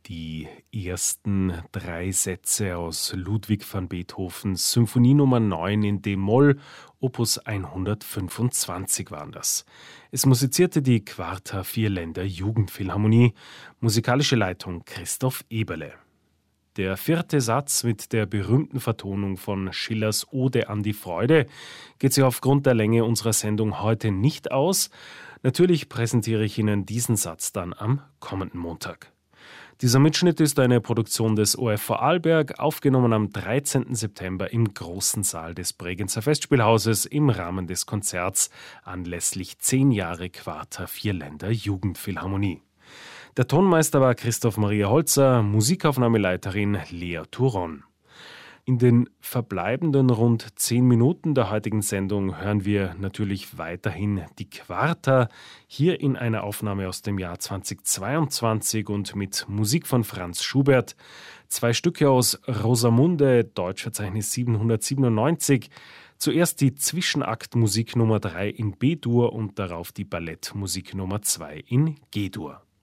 Die ersten 3 Sätze aus Ludwig van Beethovens Symphonie Nummer 9 in d-Moll, Opus 125 waren das. Es musizierte die Quarta Vierländer Jugendphilharmonie, musikalische Leitung Christoph Eberle. Der 4. Satz mit der berühmten Vertonung von Schillers Ode an die Freude geht sich aufgrund der Länge unserer Sendung heute nicht aus. Natürlich präsentiere ich Ihnen diesen Satz dann am kommenden Montag. Dieser Mitschnitt ist eine Produktion des ORF Vorarlberg, aufgenommen am 13. September im großen Saal des Bregenzer Festspielhauses im Rahmen des Konzerts anlässlich 10 Jahre Quarta Vierländer Jugendphilharmonie. Der Tonmeister war Christoph Maria Holzer, Musikaufnahmeleiterin Lea Turon. In den verbleibenden rund 10 Minuten der heutigen Sendung hören wir natürlich weiterhin die Quarta, hier in einer Aufnahme aus dem Jahr 2022 und mit Musik von Franz Schubert. 2 Stücke aus Rosamunde, Deutschverzeichnis 797. Zuerst die Zwischenaktmusik Nummer 3 in B-Dur und darauf die Ballettmusik Nummer 2 in G-Dur.